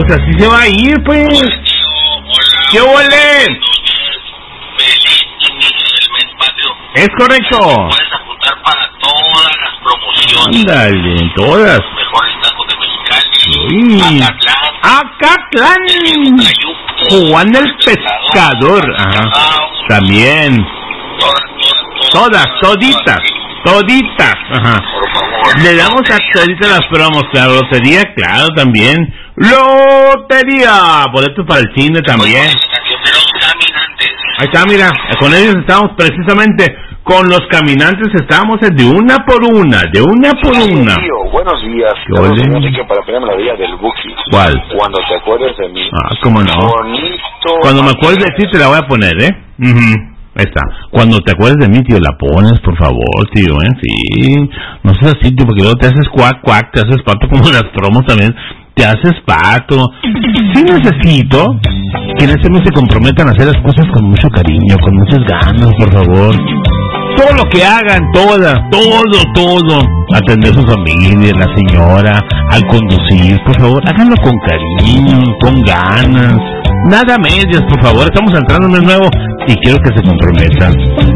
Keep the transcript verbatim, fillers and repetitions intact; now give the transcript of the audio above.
pues así se va a ir, pues. ¿Qué huele? Feliz inicio del mes patrio. Es correcto. Puedes apuntar para todas las promociones. Ándale, todas. Los mejores tacos de Mexicali. Uy. Acatlán. Acatlán. Juan el Pescador. Ajá. También. Todas, Todas, toditas. Toditas. Ajá. Por favor. Le damos a toditas las promos. La lotería, claro, también. Lotería. Boletos para el cine también. Ahí está, mira, con ellos estamos precisamente, con los caminantes estamos de una por una, de una por una. Tío, buenos días. ¿Qué para ponerme la vida del Buki. ¿Cuál? Cuando te acuerdes de mí. Ah, cómo no. Bonito. Cuando me acuerdes de ti te la voy a poner, ¿eh? Uh-huh. Ahí está. Cuando te acuerdes de mí, tío, la pones, por favor, tío, ¿eh? Sí. No seas así, tío, porque luego te haces cuac, cuac, te haces pato como las promos también. Te haces pato. Sí necesito que en este mes se comprometan a hacer las cosas con mucho cariño, con muchas ganas, por favor. Todo lo que hagan, todas, todo, todo. Atender a su familia, la señora, al conducir, por favor, háganlo con cariño, con ganas. Nada medias, por favor. Estamos entrando en un mes nuevo y quiero que se comprometan.